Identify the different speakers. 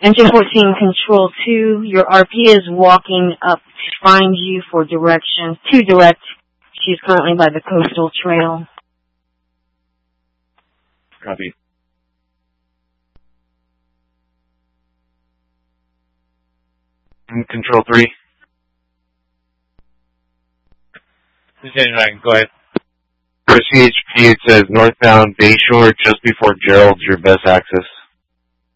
Speaker 1: Engine 14, Control 2, your RP is walking up to find you for direction, to direct. She's currently by the coastal trail.
Speaker 2: Copy. Control 3.
Speaker 3: Lieutenant Ryan, go ahead.
Speaker 2: For CHP, it says northbound Bayshore just before Gerald's your best access.